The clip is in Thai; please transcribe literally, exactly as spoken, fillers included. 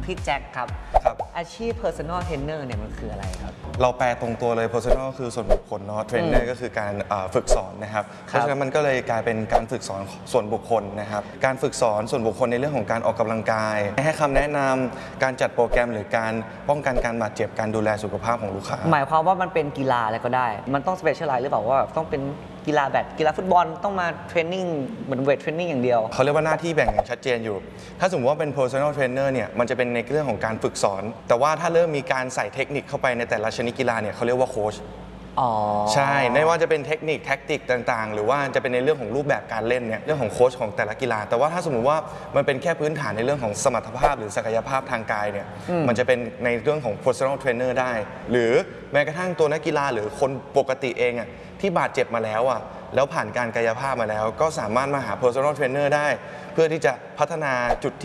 พี่แจ็คครับครับอาชีพ personal trainer เนี่ยมันคืออะไรครับเราแปลตรงตัวเลย personal คือส่วนบุคคลเนาะ trainer ก็คือการฝึกสอนนะครับเพราะฉะนั้นมันก็เลยกลายเป็นการฝึกสอนส่วนบุคคลนะครับการฝึกสอนส่วนบุคคลในเรื่องของการออกกำลังกายให้คำแนะนำการจัดโปรแกรมหรือการป้องกันการบาดเจ็บการดูแลสุขภาพของลูกค้าหมายความว่ามันเป็นกีฬาอะไรก็ได้มันต้อง specialize หรือเปล่าว่าต้องเป็นกีฬาแบดกีฬาฟุตบอลต้องมาเทรนนิ่งเหมือนเวทเทรนนิ่งอย่างเดียวเขาเรียกว่าหน้าที่แบ่งกันชัดเจนอยู่ ถ้าสมมติว่าเป็น personal trainer เนี่ยมันจะเป็นในเรื่องของการฝึกสอนแต่ว่าถ้าเริ่มมีการใส่เทคนิคเข้าไปในแต่ละชนิดกีฬาเนี่ยเขาเรียกว่าโค้ชอ๋อใช่ไม่ว่าจะเป็นเทคนิคแท็กติกต่างๆหรือว่าจะเป็นในเรื่องของรูปแบบการเล่นเนี่ยเรื่องของโค้ชของแต่ละกีฬาแต่ว่าถ้าสมมุติว่ามันเป็นแค่พื้นฐานในเรื่องของสมรรถภาพหรือศักยภาพทางกายเนี่ยมันจะเป็นในเรื่องของ personal trainer ได้หรือแม้กระทั่งตัวนักกีฬาหรือคนปกติเองอ่ะที่บาดเจ็บมาแล้วอ่ะแล้วผ่านการกายภาพมาแล้วก็สามารถมาหา personal trainer ได้เพื่อที่จะพัฒนาจุด